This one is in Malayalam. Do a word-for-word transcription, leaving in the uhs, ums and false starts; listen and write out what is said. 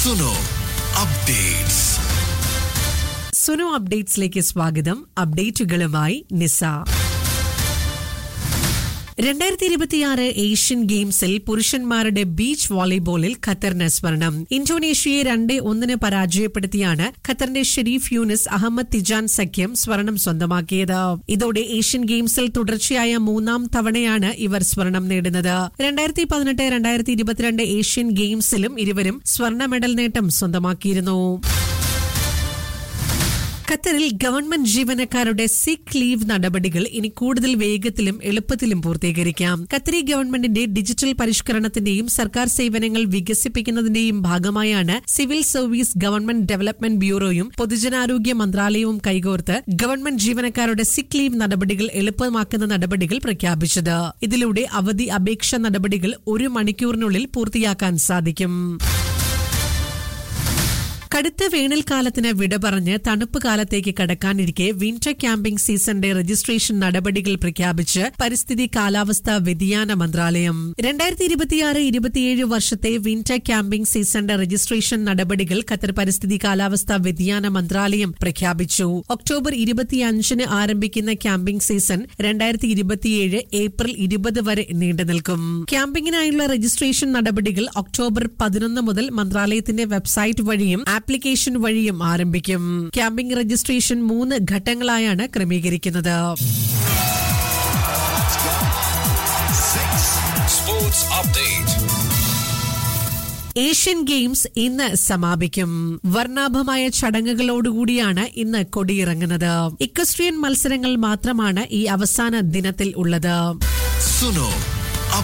സുനോ അപ്ഡേറ്റ്സ്. സുനോ അപ്ഡേറ്റ്സിലേക്ക് സ്വാഗതം. അപ്ഡേറ്റുകളുമായി നിസ. രണ്ടായിരത്തി ഇരുപത്തിയാറ് ഏഷ്യൻ ഗെയിംസിൽ പുരുഷന്മാരുടെ ബീച്ച് വോളിബോളിൽ ഖത്തറിന് സ്വർണം. ഇന്തോനേഷ്യയെ രണ്ട് ഒന്നിന് പരാജയപ്പെടുത്തിയാണ് ഖത്തറിന്റെ ഷെരീഫ് യൂനിസ് അഹമ്മദ് തിജാൻ സഖ്യം സ്വർണം സ്വന്തമാക്കിയത്. ഇതോടെ ഏഷ്യൻ ഗെയിംസിൽ തുടർച്ചയായ മൂന്നാം തവണയാണ് ഇവർ സ്വർണം നേടുന്നത്. രണ്ടായിരത്തി പതിനെട്ട് രണ്ടായിരത്തി ഇരുപത്തിരണ്ട് ഏഷ്യൻ ഗെയിംസിലും ഇരുവരും സ്വർണ്ണ മെഡൽ നേട്ടം സ്വന്തമാക്കിയിരുന്നു. ഖത്തറിൽ ഗവൺമെന്റ് ജീവനക്കാരുടെ സിക്ക് ലീവ് നടപടികൾ ഇനി കൂടുതൽ വേഗത്തിലും എളുപ്പത്തിലും പൂർത്തീകരിക്കാം. ഖത്തറി ഗവൺമെന്റിന്റെ ഡിജിറ്റൽ പരിഷ്കരണത്തിന്റെയും സർക്കാർ സേവനങ്ങൾ വികസിപ്പിക്കുന്നതിന്റെയും ഭാഗമായാണ് സിവിൽ സർവീസ് ഗവൺമെന്റ് ഡെവലപ്മെന്റ് ബ്യൂറോയും പൊതുജനാരോഗ്യ മന്ത്രാലയവും കൈകോർത്ത് ഗവൺമെന്റ് ജീവനക്കാരുടെ സിക്ക് ലീവ് നടപടികൾ എളുപ്പമാക്കുന്ന നടപടികൾ പ്രഖ്യാപിച്ചത്. ഇതിലൂടെ അവധി അപേക്ഷ നടപടികൾ ഒരു മണിക്കൂറിനുള്ളിൽ പൂർത്തിയാക്കാൻ സാധിക്കും. കടുത്ത വേനൽക്കാലത്തിന് വിട പറഞ്ഞ് തണുപ്പ് കാലത്തേക്ക് കടക്കാനിരിക്കെ വിന്റർ ക്യാമ്പിംഗ് സീസണിന്റെ രജിസ്ട്രേഷൻ നടപടികൾ പ്രഖ്യാപിച്ച് പരിസ്ഥിതി കാലാവസ്ഥാ വ്യതിയാന മന്ത്രാലയം. രണ്ടായിരത്തി ഇരുപത്തിയാറ് ഇരുപത്തിയേഴ് വർഷത്തെ വിന്റർ ക്യാമ്പിംഗ് സീസണിന്റെ രജിസ്ട്രേഷൻ നടപടികൾ ഖത്തർ പരിസ്ഥിതി കാലാവസ്ഥാ വ്യതിയാന മന്ത്രാലയം പ്രഖ്യാപിച്ചു. ഒക്ടോബർ ഇരുപത്തിയഞ്ചിന് ആരംഭിക്കുന്ന ക്യാമ്പിംഗ് സീസൺ രണ്ടായിരത്തി ഇരുപത്തിയേഴ് ഏപ്രിൽ ഇരുപത് വരെ നീണ്ടുനിൽക്കും. ക്യാമ്പിംഗിനായുള്ള രജിസ്ട്രേഷൻ നടപടികൾ ഒക്ടോബർ പതിനൊന്ന് മുതൽ മന്ത്രാലയത്തിന്റെ വെബ്സൈറ്റ് വഴിയും ആപ്ലിക്കേഷൻ വഴിയും ആരംഭിക്കും. ക്യാമ്പിംഗ് രജിസ്ട്രേഷൻ മൂന്ന് ഘട്ടങ്ങളായാണ് ക്രമീകരിക്കുന്നത്. Sports update. ഏഷ്യൻ ഗെയിംസ് ഇന്ന് സമാപിക്കും. വർണ്ണാഭമായ ചടങ്ങുകളോടുകൂടിയാണ് ഇന്ന് കൊടിയിറങ്ങുന്നത്. ഇക്വസ്ട്രിയൻ മത്സരങ്ങൾ മാത്രമാണ് ഈ അവസാന ദിനത്തിൽ ഉള്ളത്. സുനോ